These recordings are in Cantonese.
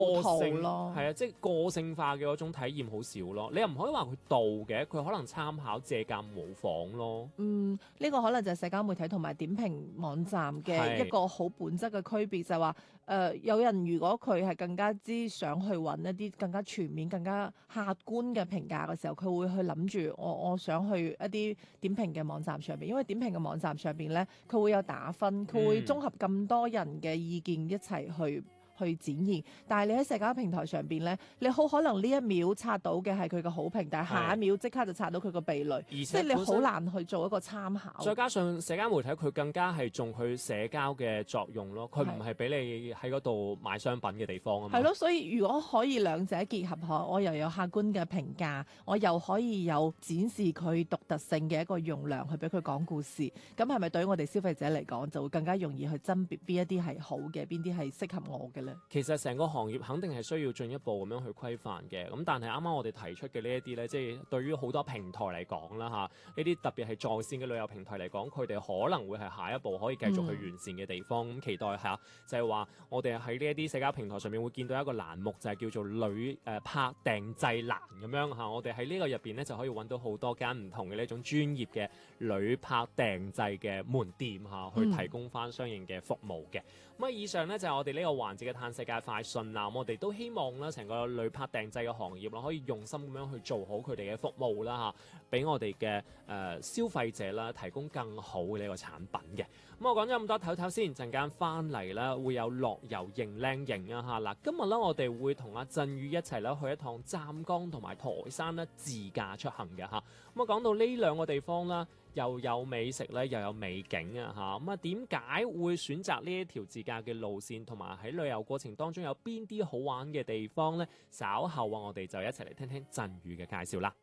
性咯，係啊，即係個性化嘅嗰種體驗好少咯。你又唔可以話佢盜嘅，佢可能參考、借鑑、模仿咯。 呢個可能就係社交媒體同埋點評網站嘅一個好本質嘅區別，就係話有人如果佢係更加之想去揾一啲更加全面、更加客觀嘅評價嘅時候，佢會去諗住我想去一啲點評嘅網站上邊，因為點評嘅網站上邊呢，佢會有打分，佢會綜合咁多人嘅意見一齊去展現，但係你喺社交平台上邊呢，你好可能呢一秒刷到嘅係佢嘅好評，但係下一秒即刻就刷到佢個避雷，即係你好難去做一個參考。 再加上社交媒體佢更加係重佢社交嘅作用咯，佢唔係俾你喺嗰度買商品嘅地方啊嘛。 係咯，所以如果可以兩者結合下，我又有客觀嘅評價，我又可以有展示佢獨特性嘅一個容量去俾佢講故事，咁係咪對於我哋消費者嚟講就會更加容易去甄別邊一啲係好嘅，邊啲係適合我嘅呢？ 其實成個行業肯定係需要進一步咁樣去規範嘅，咁但係啱啱我哋提出嘅呢一啲呢，即係對於好多平台嚟講啦嚇，呢啲特別係在線嘅旅遊平台嚟講，佢哋可能會係下一步可以繼續去完善嘅地方。咁期待下就係話，我哋喺呢一啲社交平台上面會見到一個欄目，就係叫做旅拍訂製欄咁樣嚇。我哋喺呢個入邊呢，就可以揾到好多間唔同嘅呢種專業嘅旅拍訂製嘅門店嚇，去提供翻相應嘅服務嘅。咁以上呢，就係我哋呢個環節嘅嘆世界快訊啦。我哋都希望咧，成個旅拍訂製嘅行業啦，可以用心咁樣去做好佢哋嘅服務啦嚇，俾我哋嘅消費者啦提供更好嘅呢個產品嘅。咁我講咗咁多，唞唞先，陣間翻嚟啦，會有樂遊認靚型啊嚇嗱。今日咧，我哋會同阿振宇一齊咧去一趟湛江同埋台山咧自駕出行嘅嚇。咁啊講到呢兩個地方啦，又有美食咧，又有美景啊嚇。咁啊點解會選擇呢一條自駕嘅路線，同埋喺旅遊過程當中有邊啲好玩嘅地方呢？稍後我哋就一齊嚟聽聽振宇嘅介紹啦。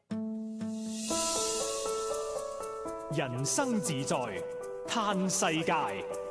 人生自在嘆世界，